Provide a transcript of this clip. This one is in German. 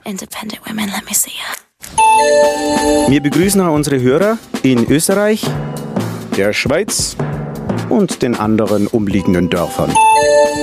independent women. Let me see ya. Wir begrüßen auch unsere Hörer in Österreich, der Schweiz und den anderen umliegenden Dörfern.